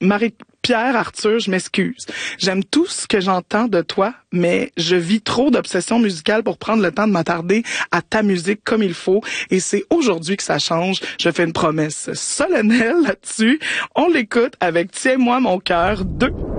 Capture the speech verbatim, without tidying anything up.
Marie-Pierre Arthur, je m'excuse. J'aime tout ce que j'entends de toi, mais je vis trop d'obsession musicale pour prendre le temps de m'attarder à ta musique comme il faut. Et c'est aujourd'hui que ça change. Je fais une promesse solennelle là-dessus. On l'écoute avec Tiens-moi mon cœur deux.